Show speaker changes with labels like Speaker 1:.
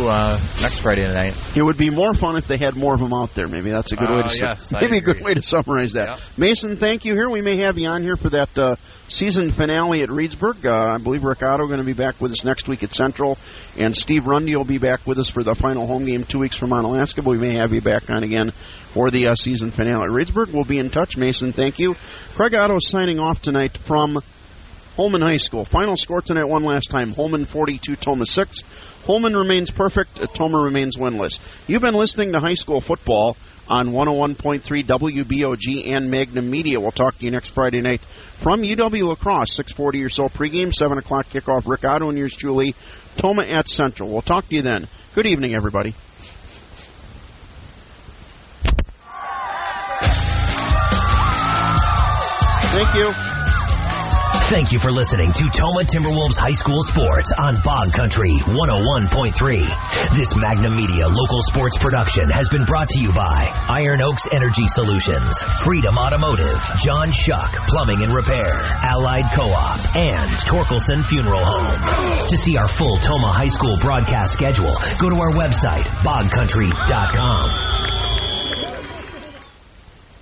Speaker 1: do next Friday night.
Speaker 2: It would be more fun if they had more of them out there. Maybe that's a good way to a good way to summarize that.
Speaker 1: Yep.
Speaker 2: Mason, thank you. Here we may have you on here for that season finale at Reedsburg. I believe Rick Otto going to be back with us next week at Central, and Steve Rundy will be back with us for the final home game 2 weeks from Mount Alaska. But we may have you back on again for the season finale at Reedsburg. We'll be in touch. Mason, thank you. Craig Otto signing off tonight from Holman High School. Final score tonight one last time. Holman 42, Toma 6. Holman remains perfect. Toma remains winless. You've been listening to high school football on 101.3 WBOG and Magnum Media. We'll talk to you next Friday night from UW La Crosse. 6:40 or so pregame, 7 o'clock kickoff. Rick Otto and yours truly, Toma at Central. We'll talk to you then. Good evening, everybody. Thank you.
Speaker 3: Thank you for listening to Toma Timberwolves High School Sports on Bog Country 101.3. This Magnum Media local sports production has been brought to you by Iron Oaks Energy Solutions, Freedom Automotive, John Shuck Plumbing and Repair, Allied Co-op, and Torkelson Funeral Home. To see our full Toma High School broadcast schedule, go to our website, bogcountry.com.